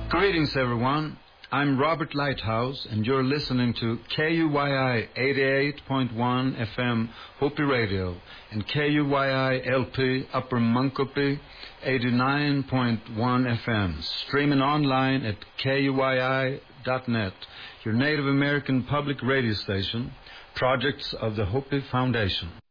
Greetings, everyone. I'm Robert Lighthouse, and you're listening to KUYI 88.1 FM Hopi Radio and KUYI LP Upper Munkopi 89.1 FM, streaming online at KUYI.net, your Native American public radio station, projects of the Hopi Foundation.